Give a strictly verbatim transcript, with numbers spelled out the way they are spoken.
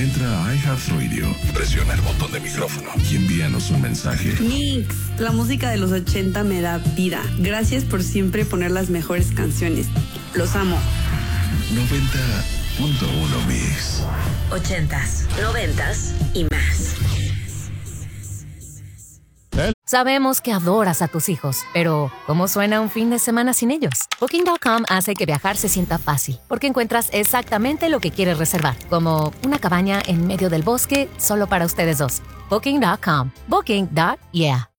Entra a iHeartRadio, presiona el botón de micrófono y envíanos un mensaje. Mix, la música de los ochenta me da vida. Gracias por siempre poner las mejores canciones. Los amo. noventa punto uno Mix. Ochentas, noventas y más. Sabemos que adoras a tus hijos, pero ¿cómo suena un fin de semana sin ellos? Booking punto com hace que viajar se sienta fácil, porque encuentras exactamente lo que quieres reservar, como una cabaña en medio del bosque solo para ustedes dos. Booking punto com. Booking. Yeah.